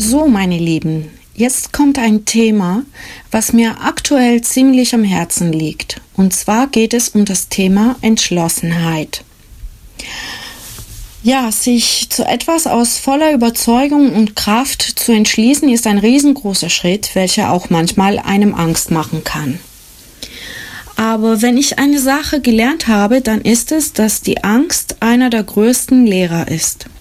So, meine Lieben, jetzt kommt ein Thema, was mir aktuell ziemlich am Herzen liegt. Und zwar geht es um das Thema Entschlossenheit. Ja, sich zu etwas aus voller Überzeugung und Kraft zu entschließen, ist ein riesengroßer Schritt, welcher auch manchmal einem Angst machen kann. Aber wenn ich eine Sache gelernt habe, dann ist es, dass die Angst einer der größten Lehrer ist.